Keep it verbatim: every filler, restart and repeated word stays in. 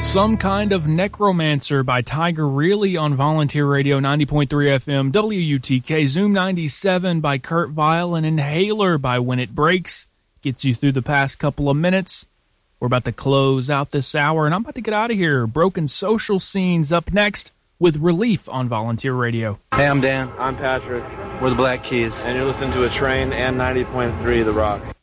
Some Kind of Necromancer by Tiger Really on Volunteer Radio ninety point three F M, W U T K, Zoom ninety-seven by Kurt Vile, and Inhaler by When It Breaks. Gets you through the past couple of minutes. We're about to close out this hour, and I'm about to get out of here. Broken Social Scenes up next with Relief on Volunteer Radio. Hey, I'm Dan. I'm Patrick. We're the Black Keys. And you're listening to A Train and ninety point three The Rock.